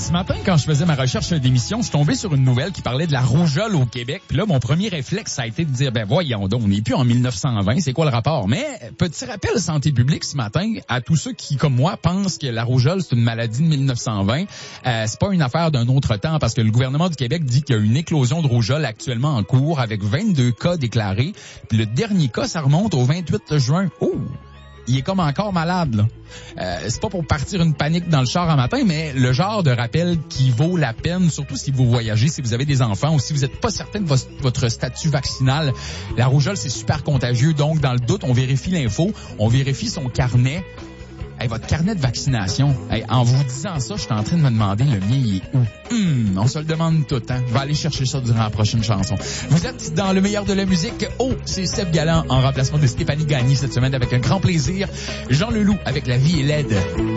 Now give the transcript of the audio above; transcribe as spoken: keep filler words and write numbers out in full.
ce matin, quand je faisais ma recherche d'émission, je suis tombé sur une nouvelle qui parlait de la rougeole au Québec. Puis là, mon premier réflexe, ça a été de dire, ben voyons donc, on n'est plus en mille neuf cent vingt, c'est quoi le rapport? Mais, petit rappel de santé publique ce matin, à tous ceux qui, comme moi, pensent que la rougeole, c'est une maladie de mille neuf cent vingt. Euh, c'est pas une affaire d'un autre temps, parce que le gouvernement du Québec dit qu'il y a une éclosion de rougeole actuellement en cours, avec vingt-deux cas déclarés. Puis le dernier cas, ça remonte au vingt-huit juin. Oh! Il est comme encore malade, là. Euh, c'est pas pour partir une panique dans le char un matin, mais le genre de rappel qui vaut la peine, surtout si vous voyagez, si vous avez des enfants ou si vous n'êtes pas certain de vo- votre statut vaccinal. La rougeole, c'est super contagieux, donc dans le doute, on vérifie l'info, on vérifie son carnet. Hey, votre carnet de vaccination, hey, en vous disant ça, je suis en train de me demander le mien, il est où? Hum, on se le demande tout, hein? Je vais aller chercher ça durant la prochaine chanson. Vous êtes dans le meilleur de la musique. Oh, c'est Seb Galland en remplacement de Stéphanie Gagné cette semaine avec un grand plaisir. Jean Leloup avec La vie est laide.